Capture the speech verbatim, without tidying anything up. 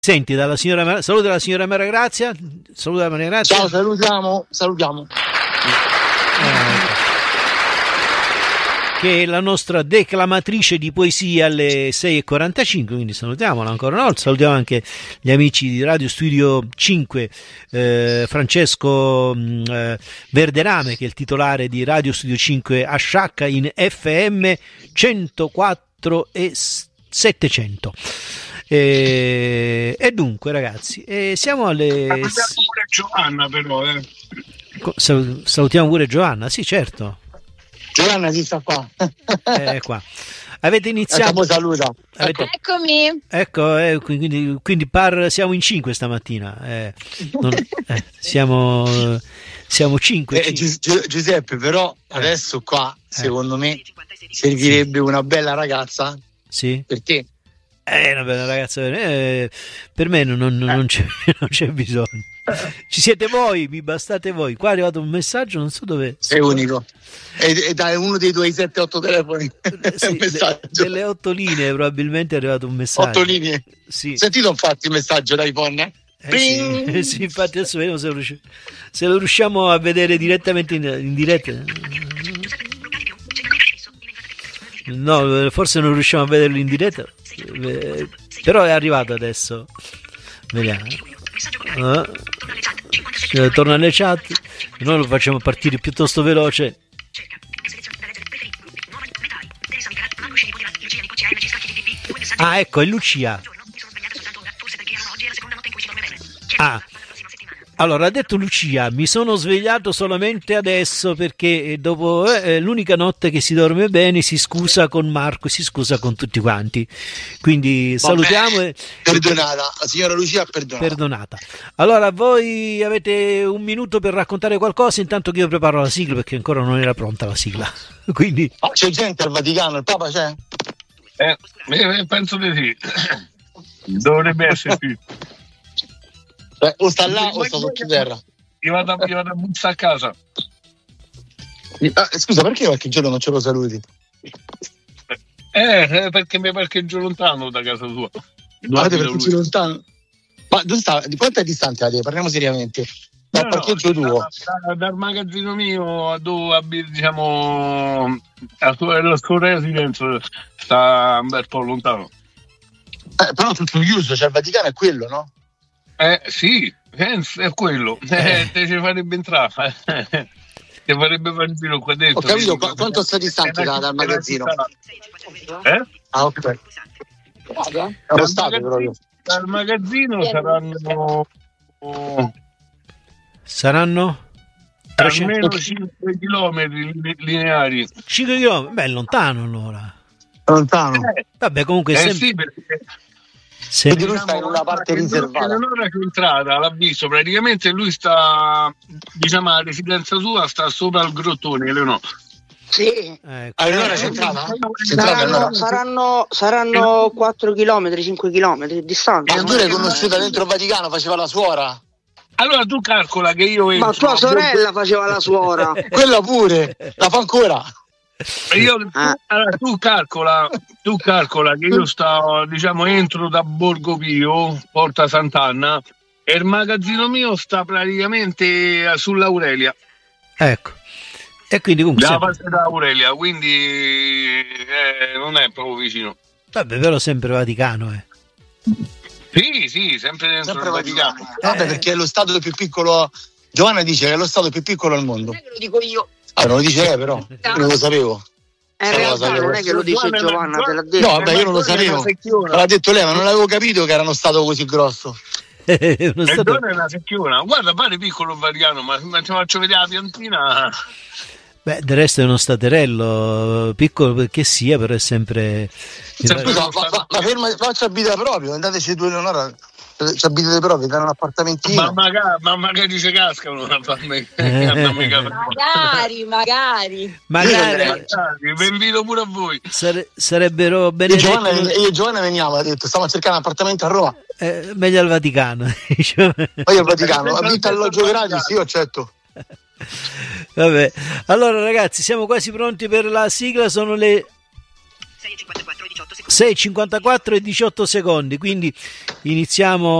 Senti, dalla signora Mar- saluta la signora Maria Grazia. Saluta Maria Grazia. Ciao, salutiamo, salutiamo. Eh, che è la nostra declamatrice di poesia alle sei e quarantacinque, quindi salutiamola ancora una volta. Salutiamo anche gli amici di Radio Studio cinque, eh, Francesco eh, Verderame, che è il titolare di Radio Studio cinque a Sciacca in F M centoquattro e settecento. E, e dunque, ragazzi, e siamo alle. Salutiamo pure Giovanna, però. Eh. Salutiamo pure Giovanna, sì, certo. Giovanna si sta qua. È qua. Avete iniziato. Saluta. Avete... Eccomi. Ecco, eh, quindi, quindi par... siamo in cinque stamattina. Eh, non... eh, siamo, siamo cinque. Eh, Gi- Gi- Giuseppe, però eh. adesso qua, secondo eh. me, servirebbe sì. una bella ragazza. Sì. Per te. Eh, una bella ragazza. Eh, per me non, non, non, c'è, non c'è bisogno. Ci siete voi, mi bastate voi. Qua è arrivato un messaggio, non so dove. Sei unico. E, e da uno dei tuoi sette otto telefoni. Sì, un messaggio. De, delle otto linee probabilmente è arrivato un messaggio. Otto linee? Sì. Sentito infatti il messaggio d'iPhone? Eh sì, sì, infatti adesso vediamo se lo, riusci- se lo riusciamo a vedere direttamente in, in diretta. No, forse non riusciamo a vederlo in diretta. Eh, però è arrivato adesso. Vediamo. Eh, torna alle chat. Noi lo facciamo partire piuttosto veloce. Ah, ecco, è Lucia. Ah, allora ha detto Lucia: mi sono svegliato solamente adesso perché dopo eh, l'unica notte che si dorme bene. Si scusa con Marco, si scusa con tutti quanti. Quindi salutiamo. Vabbè, perdonata, la signora Lucia perdonata. Perdonata. Allora voi avete un minuto per raccontare qualcosa intanto che io preparo la sigla, perché ancora non era pronta la sigla. Quindi ah, c'è gente al Vaticano, il Papa c'è? Eh, penso di sì. Dovrebbe essere qui. Eh, o sta là o sta sottoterra? Io vado, io vado a bussare a casa. Ah, scusa, perché qualche giorno non ce lo saluti? Eh, perché mi parcheggio lontano da casa sua. Ah, perché lontano? Ma dove sta? Di quanto è distante da te? Parliamo seriamente. Dal no, parcheggio no, tuo? Da, da, dal magazzino mio a dove abito, diciamo, a sua, la sua residenza sta un bel po' lontano. Eh, però tutto chiuso, cioè il Vaticano è quello, no? Eh sì, è quello. Eh, te ci farebbe entrare. Ti farebbe fare il giro qua dentro. Ho capito, qu- quanto sta distante da, dal magazzino? Eh? Ah, ok. È uno stato proprio. Dal magazzino saranno saranno almeno cinque chilometri lineari. cinque chilometri? Beh, è lontano allora. Lontano. Eh, Vabbè, comunque eh sempre... sì, perché se... quindi lui sta in una parte riservata. L'ora che è entrata l'ha visto, praticamente lui sta, diciamo, la residenza sua sta sopra il grottone, le no? Sì, ecco. Allora c'è entrata? Saranno, saranno, saranno quattro chilometri, cinque chilometri di distanza. Ma tu l'hai conosciuta dentro il Vaticano, faceva la suora? Allora tu calcola che io entro, ma tua sorella faceva la suora. Quella pure, la fa ancora. Io, ah. Allora, tu calcola tu calcola che io sto, diciamo, entro da Borgo Pio, Porta Sant'Anna, e il magazzino mio sta praticamente sull'Aurelia. Ecco. E quindi comunque da parte da Aurelia, quindi eh, non è proprio vicino. Vabbè, però sempre Vaticano, eh. Sì, sì, sempre dentro sempre il Vaticano. Vaticano. Eh. Vabbè, perché è lo stato più piccolo. Giovanna dice che è lo stato più piccolo al mondo. Non è che lo dico io. Ah, non lo dice lei, però. Io non lo sapevo. Eh, in realtà non è che lo dice Giovanna, Giovanna te l'ha detto. No, vabbè, io non lo sapevo. L'ha detto lei, ma non avevo capito che era uno stato così grosso. E stato... è una secchiona. Guarda, pare piccolo il Vaticano, ma ti faccio vedere la piantina. Beh, del resto è uno staterello, piccolo perché sia, però è sempre... Scusa, ma, ma, ma ferma, faccia abita proprio, andateci due Leonora, ci abitate proprio, da un appartamentino. Ma magari, ma magari ci cascano a farmi... magari, magari. Magari. Vi invito pure a voi. Sare, sarebbero benedetti... Io e Giovanna veniamo, ha detto, stiamo cercando un appartamento a Roma. Eh, meglio al Vaticano. Poi al Vaticano, abita alloggio gratis, io accetto. Vabbè, allora ragazzi, siamo quasi pronti per la sigla, sono le sei e cinquantaquattro. sei e cinquantaquattro e diciotto secondi, quindi iniziamo